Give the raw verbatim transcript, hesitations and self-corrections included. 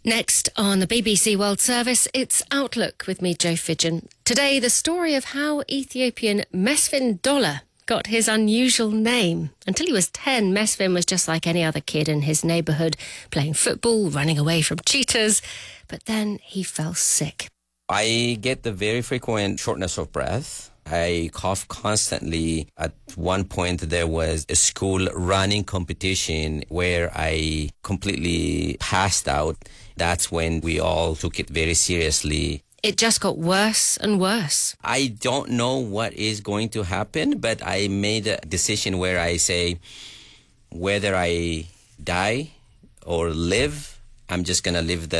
Next on the B B C World Service, it's Outlook with me, Jo Fidgen. Today, the story of how Ethiopian Mesfin Dola got his unusual name. Until he was ten, Mesfin was just like any other kid in his neighbourhood, playing football, running away from cheaters. But then he fell sick. I get the very frequent shortness of breath. I cough constantly. At one point, there was a school running competition where I completely passed out. That's when we all took it very seriously. It just got worse and worse. I don't know what is going to happen, but I made a decision where I say, whether I die or live, I'm just going to live the